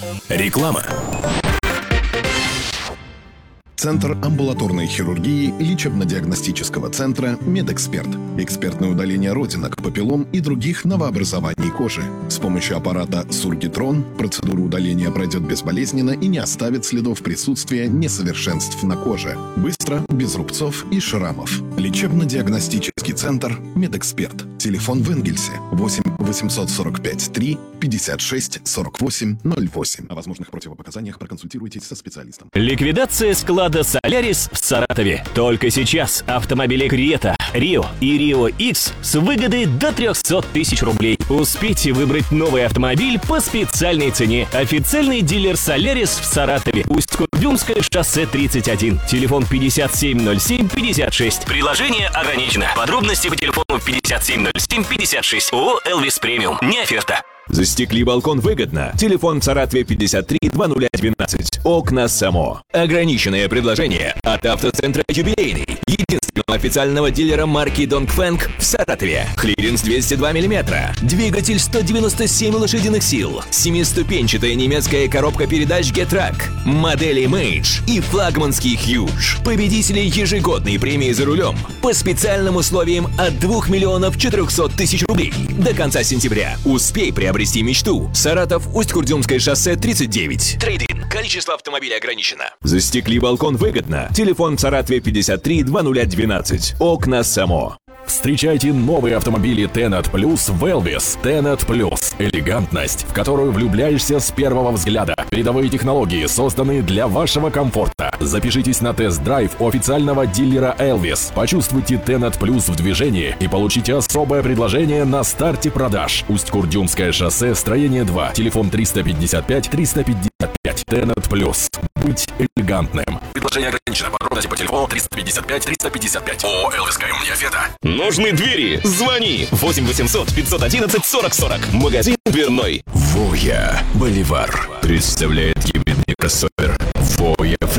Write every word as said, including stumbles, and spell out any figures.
Реклама. Центр амбулаторной хирургии лечебно-диагностического центра «Медэксперт». Экспертное удаление родинок, папиллом и других новообразований кожи. С помощью аппарата Сургитрон процедура удаления пройдет безболезненно и не оставит следов присутствия несовершенств на коже. Быстро, без рубцов и шрамов. Лечебно-диагностический центр «Медэксперт». Телефон в Энгельсе восемь восемьсот сорок пять три пятьдесят шесть сорок восемь ноль восемь. О возможных противопоказаниях проконсультируйтесь со специалистом. Ликвидация склада «Солярис» в Саратове. Только сейчас автомобили Крета, Рио и Рио Икс с выгодой до триста тысяч рублей. Успейте выбрать новый автомобиль по специальной цене. Официальный дилер «Солярис» в Саратове. Усть-Курдюмское шоссе тридцать один. Телефон пятьдесят семь ноль семь пятьдесят шесть. Приложение ограничено. Подробности по телефону пятьдесят семь ноль семь пятьдесят шесть. ООО «Элвис Премиум». Не оферта. Застекли балкон выгодно. Телефон в Саратове пятьдесят три двадцать двенадцать. Окна Само. Ограниченное предложение от автоцентра «Юбилейный». Единственного официального дилера марки Dongfeng в Саратове. Клиренс двести два миллиметра. Двигатель сто девяносто семь лошадиных сил. Семиступенчатая немецкая коробка передач Getrack. Модели Mage и флагманский Huge. Победители ежегодной премии за рулем по специальным условиям от двух миллионов четырехсот тысяч рублей. До конца сентября. Успей приобрести мечту. Саратов, Усть-Курдюмское шоссе тридцать девять. Трейд-ин. Количество автомобилей ограничено. Застекли балкон выгодно. Телефон в Саратове пятьдесят три двадцать двенадцать. Окна Само. Встречайте новые автомобили Tenat Plus в Elvis. Tenat Plus. Элегантность, в которую влюбляешься с первого взгляда. Передовые технологии, созданные для вашего комфорта. Запишитесь на тест-драйв у официального дилера Elvis. Почувствуйте Tenat Plus в движении и получите особое предложение на старте продаж. Усть-Курдюмское шоссе, строение два. Телефон триста пятьдесят пять триста пятьдесят пять. Tenat Plus. Быть элегантным. Предложение ограничено. Подробности по телефону триста пятьдесят пять триста пятьдесят пять. ООО «Элвис Премиум». Не оферта. Нужны двери? Звони восемь восемьсот пятьсот одиннадцать сорок сорок. Магазин дверной. Воя Боливар Представляет гибридный кроссовер Воя